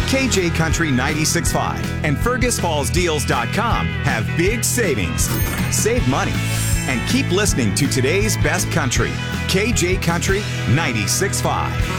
KJ Country 96.5 and FergusFallsDeals.com have big savings. Save money and keep listening to today's best country, KJ Country 96.5.